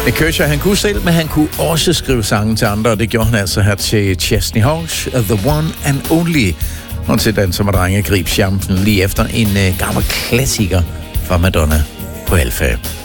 Nick Kershaw, han kunne selv, men han kunne også skrive sange til andre, og det gjorde han altså her til Chesney Hawkes, The One and Only. Og til Danser med Drenge, grib chancen lige efter en gammel klassiker fra Madonna på Alfa.